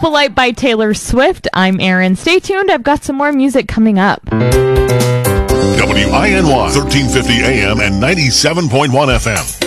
Opalite by Taylor Swift. I'm Erin. Stay tuned. I've got some more music coming up. WINY 1350 AM and 97.1 FM.